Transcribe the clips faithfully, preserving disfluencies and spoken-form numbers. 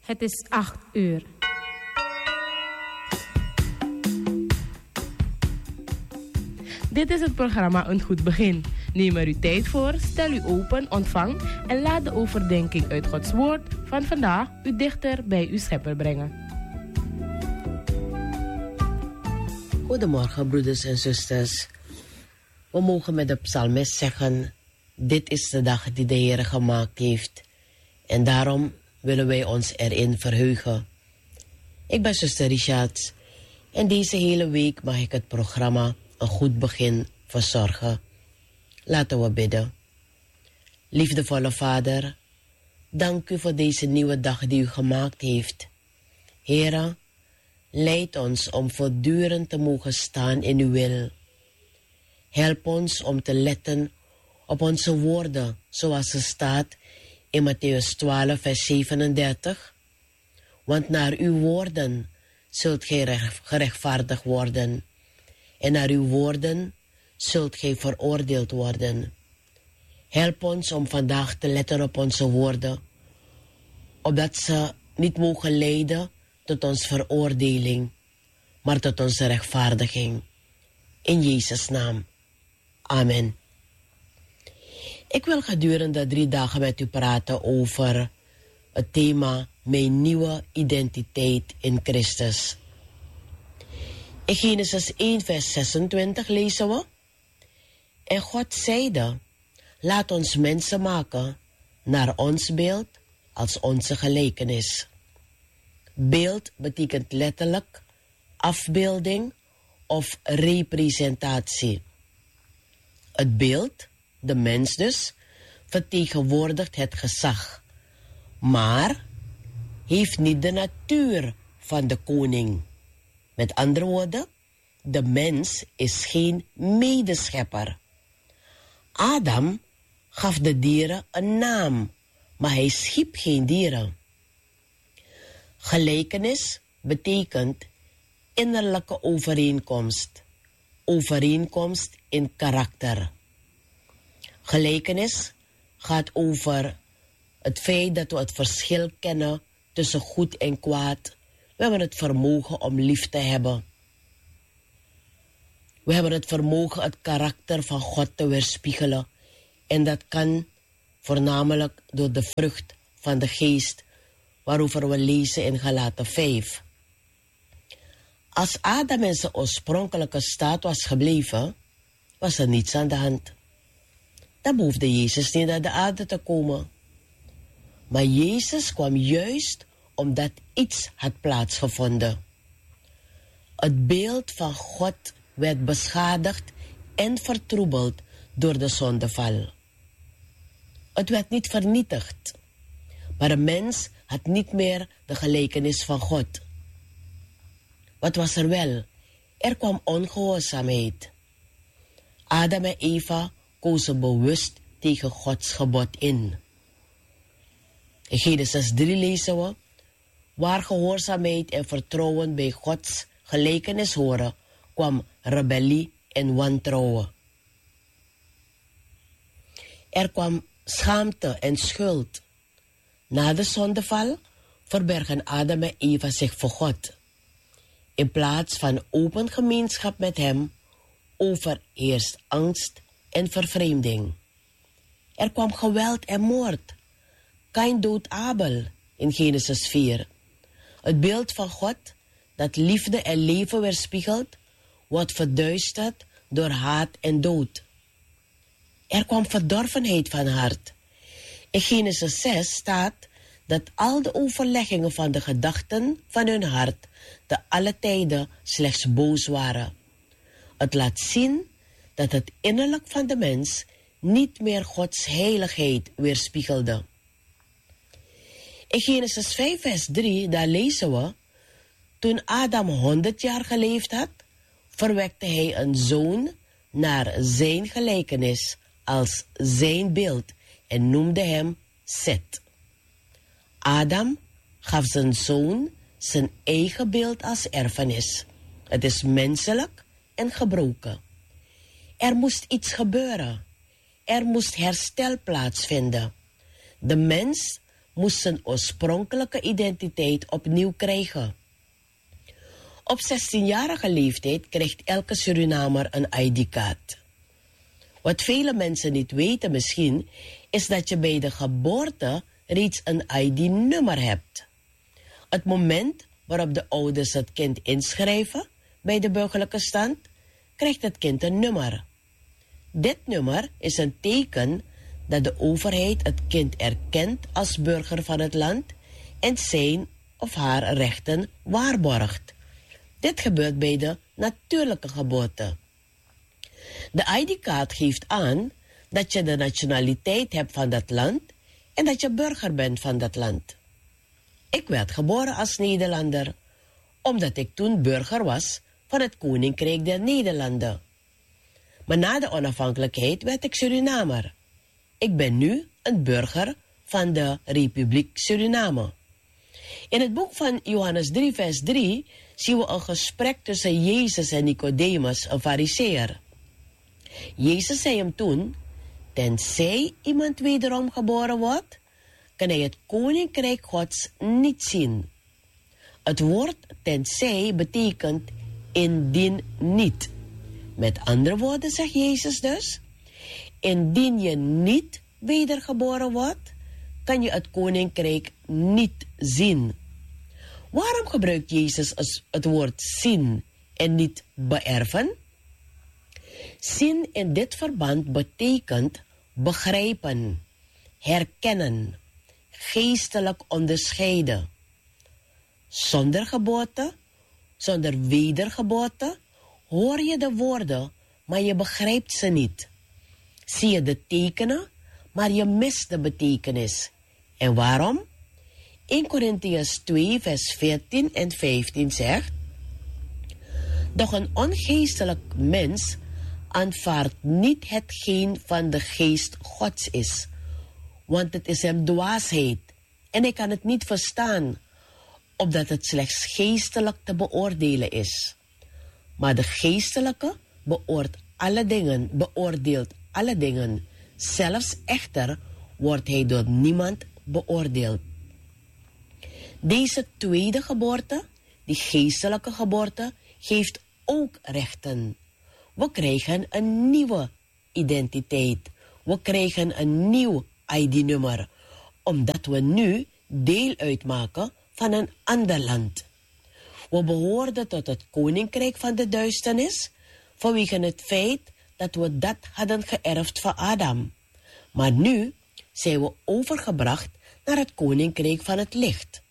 Het is acht uur. Dit is het programma Een Goed Begin. Neem er uw tijd voor, stel u open, ontvang en laat de overdenking uit Gods Woord van vandaag u dichter bij uw Schepper brengen. Goedemorgen, broeders en zusters. We mogen met de psalmist zeggen: dit is de dag die de Heer gemaakt heeft. En daarom willen wij ons erin verheugen. Ik ben zuster Richards en deze hele week mag ik het programma Een Goed Begin verzorgen. Laten we bidden. Liefdevolle Vader, dank u voor deze nieuwe dag die u gemaakt heeft. Heere, leid ons om voortdurend te mogen staan in uw wil. Help ons om te letten op onze woorden, zoals er staat in Matthäus twaalf, vers zevenendertig. Want naar uw woorden zult gij gerechtvaardigd worden, en naar uw woorden zult gij veroordeeld worden. Help ons om vandaag te letten op onze woorden, opdat ze niet mogen leiden tot onze veroordeling, maar tot onze rechtvaardiging. In Jezus' naam. Amen. Ik wil gedurende drie dagen met u praten over het thema mijn nieuwe identiteit in Christus. In Genesis één vers zesentwintig lezen we: en God zeide, laat ons mensen maken naar ons beeld als onze gelijkenis. Beeld betekent letterlijk afbeelding of representatie. Het beeld, de mens dus, vertegenwoordigt het gezag, maar heeft niet de natuur van de koning. Met andere woorden, de mens is geen medeschepper. Adam gaf de dieren een naam, maar hij schiep geen dieren. Gelijkenis betekent innerlijke overeenkomst, overeenkomst in karakter. Gelijkenis gaat over het feit dat we het verschil kennen tussen goed en kwaad. We hebben het vermogen om lief te hebben. We hebben het vermogen het karakter van God te weerspiegelen. En dat kan voornamelijk door de vrucht van de geest, waarover we lezen in Galaten vijf. Als Adam in zijn oorspronkelijke staat was gebleven, was er niets aan de hand. Dan behoefde Jezus niet naar de aarde te komen. Maar Jezus kwam juist omdat iets had plaatsgevonden. Het beeld van God werd beschadigd en vertroebeld door de zondeval. Het werd niet vernietigd, maar de mens had niet meer de gelijkenis van God. Wat was er wel? Er kwam ongehoorzaamheid. Adam en Eva kozen bewust tegen Gods gebod in. In Genesis drie lezen we: waar gehoorzaamheid en vertrouwen bij Gods gelijkenis horen, kwam rebellie en wantrouwen. Er kwam schaamte en schuld. Na de zondeval verbergen Adam en Eva zich voor God. In plaats van open gemeenschap met hem, overheerst angst en vervreemding. Er kwam geweld en moord. Kain doodt Abel in Genesis vier. Het beeld van God, dat liefde en leven weerspiegelt, wordt verduisterd door haat en dood. Er kwam verdorvenheid van hart. In Genesis zes staat dat al de overleggingen van de gedachten van hun hart te alle tijden slechts boos waren. Het laat zien dat het innerlijk van de mens niet meer Gods heiligheid weerspiegelde. In Genesis vijf vers drie, daar lezen we: toen Adam honderd jaar geleefd had, verwekte hij een zoon naar zijn gelijkenis als zijn beeld en noemde hem Set. Adam gaf zijn zoon zijn eigen beeld als erfenis. Het is menselijk en gebroken. Er moest iets gebeuren. Er moest herstel plaatsvinden. De mens moest zijn oorspronkelijke identiteit opnieuw krijgen. Op zestienjarige leeftijd krijgt elke Surinamer een I D-kaart. Wat vele mensen niet weten misschien, is dat je bij de geboorte reeds een I D-nummer hebt. Het moment waarop de ouders het kind inschrijven bij de burgerlijke stand, krijgt het kind een nummer. Dit nummer is een teken dat de overheid het kind erkent als burger van het land en zijn of haar rechten waarborgt. Dit gebeurt bij de natuurlijke geboorte. De I D-kaart geeft aan dat je de nationaliteit hebt van dat land en dat je burger bent van dat land. Ik werd geboren als Nederlander, omdat ik toen burger was van het Koninkrijk der Nederlanden. Maar na de onafhankelijkheid werd ik Surinamer. Ik ben nu een burger van de Republiek Suriname. In het boek van Johannes drie vers drie zien we een gesprek tussen Jezus en Nicodemus, een fariseer. Jezus zei hem toen, tenzij iemand wederom geboren wordt, kan hij het Koninkrijk Gods niet zien. Het woord tenzij betekent indien niet. Met andere woorden zegt Jezus dus, indien je niet wedergeboren wordt, kan je het Koninkrijk niet zien. Waarom gebruikt Jezus het woord zien en niet beërven? Zien in dit verband betekent begrijpen, herkennen, geestelijk onderscheiden. Zonder geboorte, zonder wedergeboorte, hoor je de woorden, maar je begrijpt ze niet. Zie je de tekenen, maar je mist de betekenis. En waarom? Eerste Korintiërs twee vers veertien en vijftien zegt, doch een ongeestelijk mens aanvaardt niet hetgeen van de geest Gods is, want het is hem dwaasheid en hij kan het niet verstaan, opdat het slechts geestelijk te beoordelen is. Maar de geestelijke beoordeelt alle dingen, beoordeelt alle dingen, zelfs echter wordt hij door niemand beoordeeld. Deze tweede geboorte, die geestelijke geboorte, geeft ook rechten. We krijgen een nieuwe identiteit. We krijgen een nieuw I D-nummer, omdat we nu deel uitmaken van een ander land. We behoorden tot het koninkrijk van de duisternis, vanwege het feit dat we dat hadden geërfd van Adam. Maar nu zijn we overgebracht naar het koninkrijk van het licht.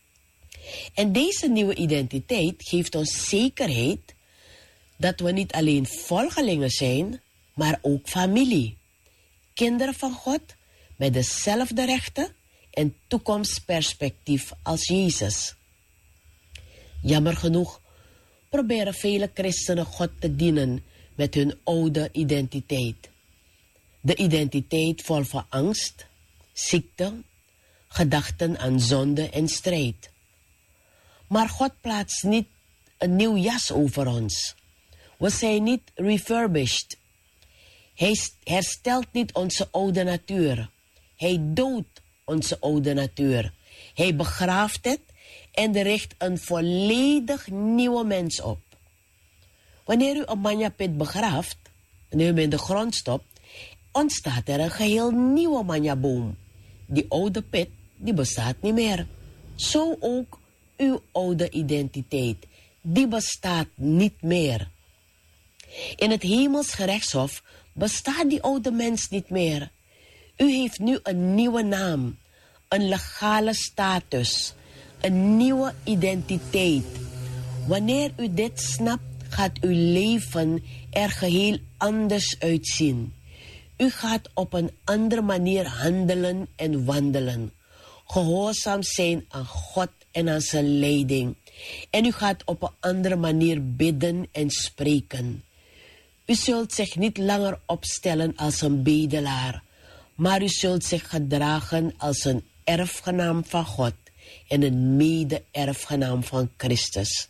En deze nieuwe identiteit geeft ons zekerheid dat we niet alleen volgelingen zijn, maar ook familie. Kinderen van God met dezelfde rechten en toekomstperspectief als Jezus. Jammer genoeg proberen vele christenen God te dienen met hun oude identiteit. De identiteit vol van angst, ziekte, gedachten aan zonde en strijd. Maar God plaatst niet een nieuw jas over ons. We zijn niet refurbished. Hij herstelt niet onze oude natuur. Hij doodt onze oude natuur. Hij begraaft het en richt een volledig nieuwe mens op. Wanneer u een manjapit begraaft, en u hem in de grond stopt, ontstaat er een geheel nieuwe manjaboom. Die oude pit, die bestaat niet meer. Zo ook uw oude identiteit, die bestaat niet meer. In het hemels gerechtshof bestaat die oude mens niet meer. U heeft nu een nieuwe naam, een legale status, een nieuwe identiteit. Wanneer u dit snapt, gaat uw leven er geheel anders uitzien. U gaat op een andere manier handelen en wandelen. Gehoorzaam zijn aan God en aan zijn leiding. En u gaat op een andere manier bidden en spreken. U zult zich niet langer opstellen als een bedelaar, maar u zult zich gedragen als een erfgenaam van God en een mede-erfgenaam van Christus.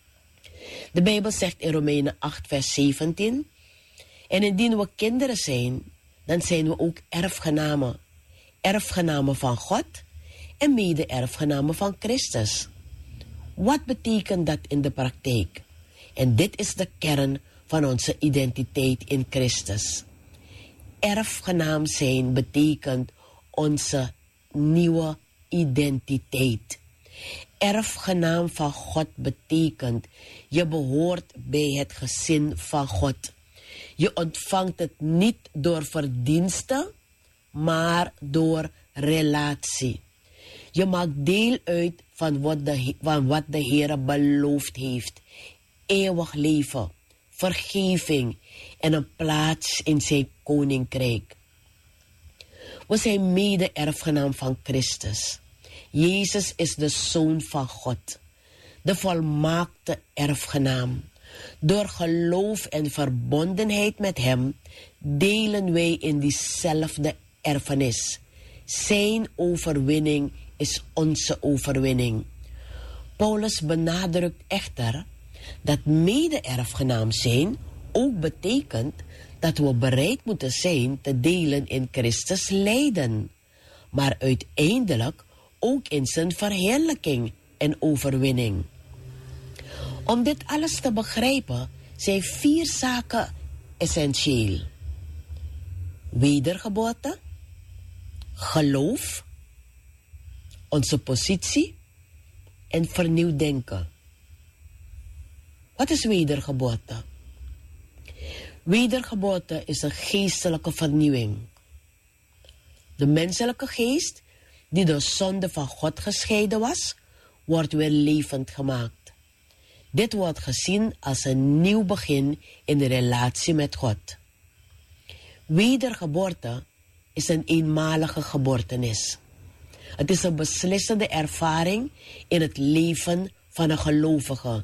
De Bijbel zegt in Romeinen acht vers zeventien, en indien we kinderen zijn, dan zijn we ook erfgenamen. Erfgenamen van God en mede-erfgenamen van Christus. Wat betekent dat in de praktijk? En dit is de kern van onze identiteit in Christus. Erfgenaam zijn betekent onze nieuwe identiteit. Erfgenaam van God betekent, je behoort bij het gezin van God. Je ontvangt het niet door verdiensten, maar door relatie. Je maakt deel uit van wat de, van wat de Heer beloofd heeft. Eeuwig leven, vergeving en een plaats in zijn koninkrijk. We zijn mede-erfgenaam van Christus. Jezus is de Zoon van God, de volmaakte erfgenaam. Door geloof en verbondenheid met Hem delen wij in diezelfde erfenis. Zijn overwinning is onze overwinning. Paulus benadrukt echter dat mede-erfgenaam zijn ook betekent dat we bereid moeten zijn te delen in Christus lijden, maar uiteindelijk ook in zijn verheerlijking en overwinning. Om dit alles te begrijpen zijn vier zaken essentieel: wedergeboorte, geloof, onze positie en vernieuwd denken. Wat is wedergeboorte? Wedergeboorte is een geestelijke vernieuwing. De menselijke geest, die door zonde van God gescheiden was, wordt weer levend gemaakt. Dit wordt gezien als een nieuw begin in de relatie met God. Wedergeboorte is een eenmalige gebeurtenis. Het is een beslissende ervaring in het leven van een gelovige.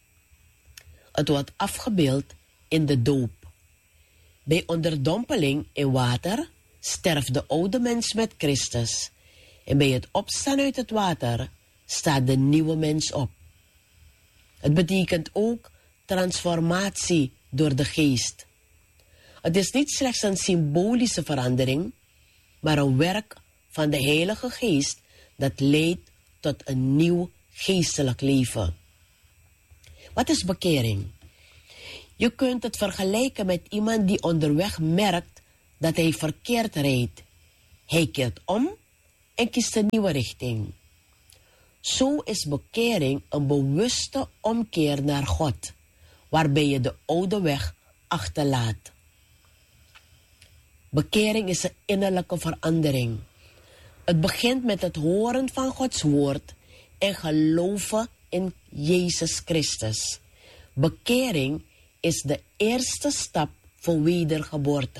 Het wordt afgebeeld in de doop. Bij onderdompeling in water sterft de oude mens met Christus. En bij het opstaan uit het water staat de nieuwe mens op. Het betekent ook transformatie door de geest. Het is niet slechts een symbolische verandering, maar een werk van de Heilige Geest dat leidt tot een nieuw geestelijk leven. Wat is bekering? Je kunt het vergelijken met iemand die onderweg merkt dat hij verkeerd rijdt. Hij keert om en kiest een nieuwe richting. Zo is bekering een bewuste omkeer naar God, waarbij je de oude weg achterlaat. Bekering is een innerlijke verandering. Het begint met het horen van Gods woord en geloven in Jezus Christus. Bekering is de eerste stap voor wedergeboorte.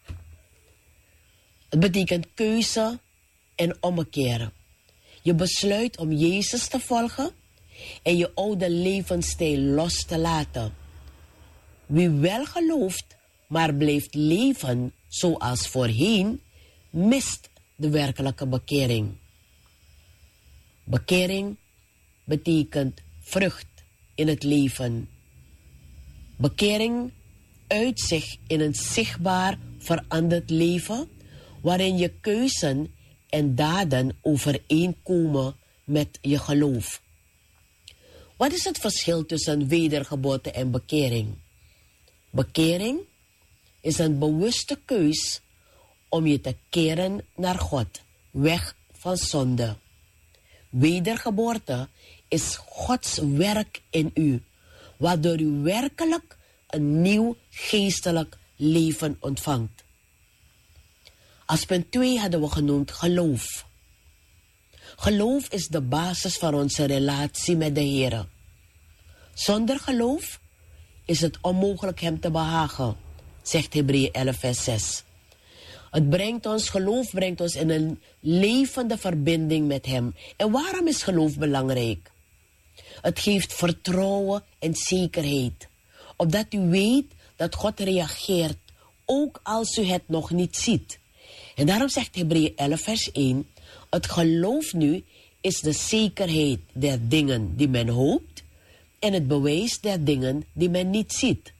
Het betekent keuze en ommekeer. Je besluit om Jezus te volgen en je oude levensstijl los te laten. Wie wel gelooft, maar blijft leven zoals voorheen, mist de werkelijke bekering. Bekering betekent vrucht in het leven. Bekering uit zich in een zichtbaar veranderd leven, waarin je keuzen en daden overeenkomen met je geloof. Wat is het verschil tussen wedergeboorte en bekering? Bekering is een bewuste keus om je te keren naar God, weg van zonde. Wedergeboorte is Gods werk in u, waardoor u werkelijk een nieuw geestelijk leven ontvangt. Als punt twee hadden we genoemd geloof. Geloof is de basis van onze relatie met de Heer. Zonder geloof is het onmogelijk hem te behagen, zegt Hebreeën elf vers zes. Het brengt ons, geloof brengt ons in een levende verbinding met hem. En waarom is geloof belangrijk? Het geeft vertrouwen en zekerheid. Opdat u weet dat God reageert, ook als u het nog niet ziet. En daarom zegt Hebreeën elf vers één, het geloof nu is de zekerheid der dingen die men hoopt en het bewijs der dingen die men niet ziet.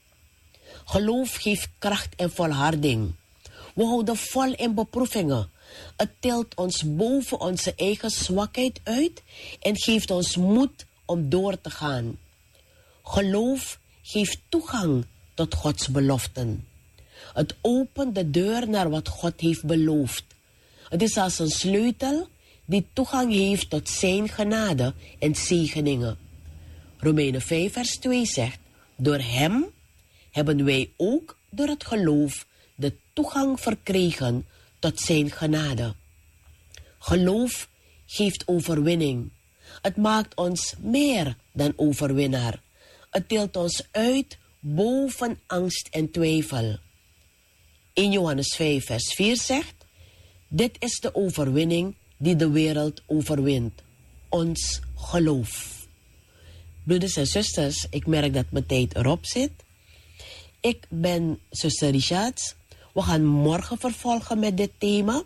Geloof geeft kracht en volharding. We houden vol in beproevingen, Het tilt ons boven onze eigen zwakheid uit en geeft ons moed om door te gaan. Geloof geeft toegang tot Gods beloften. Het opent de deur naar wat God heeft beloofd. Het is als een sleutel die toegang heeft tot zijn genade en zegeningen. Romeinen vijf vers twee zegt, door hem hebben wij ook door het geloof de toegang verkregen tot zijn genade. Geloof geeft overwinning. Het maakt ons meer dan overwinnaar. Het tilt ons uit boven angst en twijfel. In Johannes vijf vers vier zegt, dit is de overwinning die de wereld overwint. Ons geloof. Broeders en zusters, ik merk dat mijn tijd erop zit. Ik ben zuster Richards. We gaan morgen vervolgen met dit thema.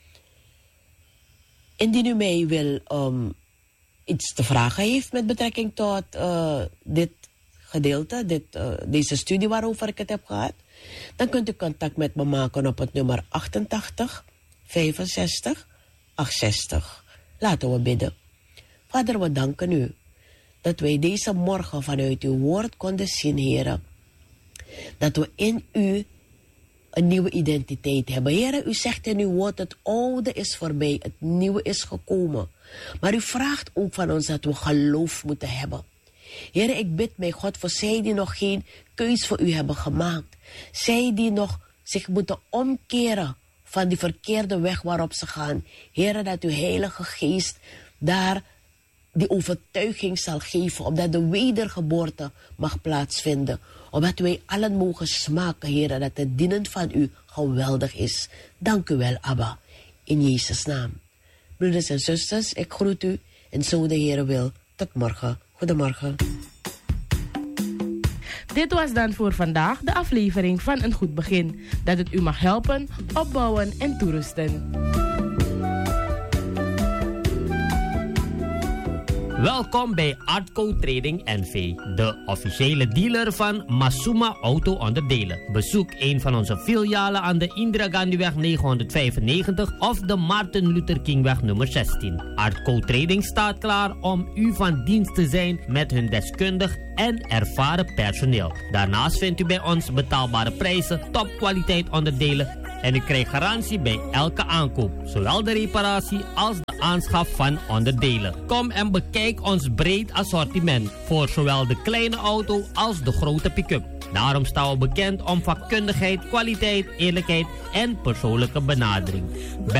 Indien u mij wil um, iets te vragen heeft met betrekking tot uh, dit gedeelte, dit, uh, deze studie waarover ik het heb gehad, dan kunt u contact met me maken op het nummer achtentachtig, vijfenzestig, achtzestig. Laten we bidden. Vader, we danken u dat wij deze morgen vanuit uw woord konden zien, Heere. Dat we in u een nieuwe identiteit hebben. Heere, u zegt in uw woord, het oude is voorbij, het nieuwe is gekomen. Maar u vraagt ook van ons dat we geloof moeten hebben. Heere, ik bid mij, God, voor zij die nog geen keus voor u hebben gemaakt. Zij die nog zich moeten omkeren van die verkeerde weg waarop ze gaan. Heere, dat uw Heilige Geest daar die overtuiging zal geven, opdat de wedergeboorte mag plaatsvinden. Opdat wij allen mogen smaken, Heere, dat het dienen van u geweldig is. Dank u wel, Abba. In Jezus' naam. Broeders en zusters, ik groet u en zo de Heere wil. Tot morgen. Goedemorgen. Dit was dan voor vandaag de aflevering van Een Goed Begin. Dat het u mag helpen, opbouwen en toerusten. Welkom bij Artco Trading N V, de officiële dealer van Masuma Auto Onderdelen. Bezoek een van onze filialen aan de Indira Gandhiweg negenhonderdvijfennegentig of de Martin Luther Kingweg nummer zestien. Artco Trading staat klaar om u van dienst te zijn met hun deskundig en ervaren personeel. Daarnaast vindt u bij ons betaalbare prijzen, topkwaliteit onderdelen en u krijgt garantie bij elke aankoop, zowel de reparatie als de aanschaf van onderdelen. Kom en bekijk ons breed assortiment voor zowel de kleine auto als de grote pick-up. Daarom staan we bekend om vakkundigheid, kwaliteit, eerlijkheid en persoonlijke benadering.